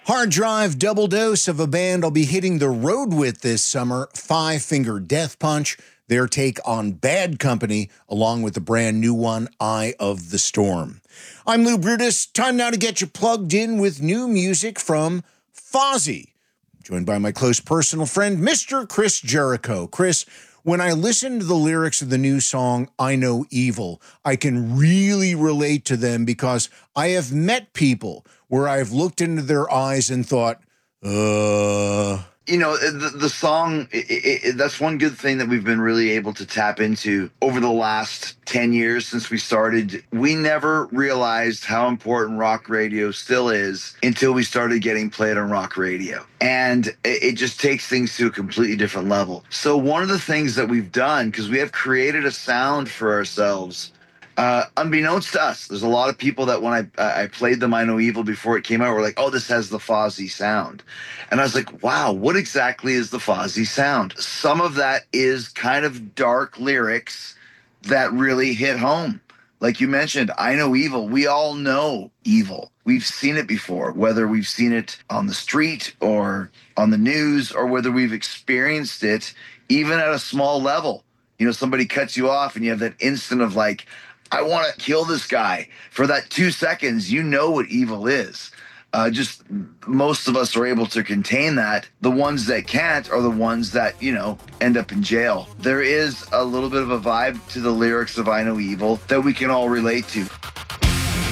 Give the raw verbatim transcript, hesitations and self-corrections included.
Hard drive double dose of a band I'll be hitting the road with this summer, Five Finger Death Punch, their take on Bad Company, along with the brand new one, Eye of the Storm. I'm Lou Brutus. Time now to get you plugged in with new music from Fozzy. Joined by my close personal friend, Mister Chris Jericho. Chris, when I listen to the lyrics of the new song, I Know Evil, I can really relate to them because I have met people where I've looked into their eyes and thought, uh... You know, the, the song, it, it, that's one good thing that we've been really able to tap into over the last ten years since we started. We never realized how important rock radio still is until we started getting played on rock radio. And it, it just takes things to a completely different level. So one of the things that we've done, because we have created a sound for ourselves, Uh, unbeknownst to us, there's a lot of people that when I uh, I played them I Know Evil before it came out were like, oh, this has the Fozzy sound. And I was like, wow, what exactly is the Fozzy sound? Some of that is kind of dark lyrics that really hit home. Like you mentioned, I know evil. We all know evil. We've seen it before, whether we've seen it on the street or on the news or whether we've experienced it even at a small level. You know, somebody cuts you off and you have that instant of like, I want to kill this guy. For that two seconds, you know what evil is. Uh, just most of us are able to contain that. The ones that can't are the ones that, you know, end up in jail. There is a little bit of a vibe to the lyrics of I Know Evil that we can all relate to.